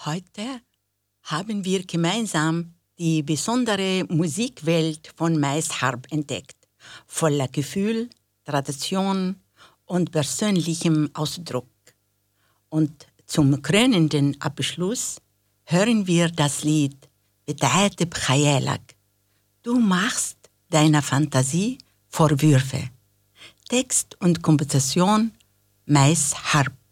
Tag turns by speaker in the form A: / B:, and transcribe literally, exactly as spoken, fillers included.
A: Heute haben wir gemeinsam die besondere Musikwelt von Mais Harb entdeckt, voller Gefühl, Tradition und persönlichem Ausdruck. Und zum krönenden Abschluss hören wir das Lied Bedayte Bchayelak. Du machst deiner Fantasie Vorwürfe. Text und Komposition Mais Harb.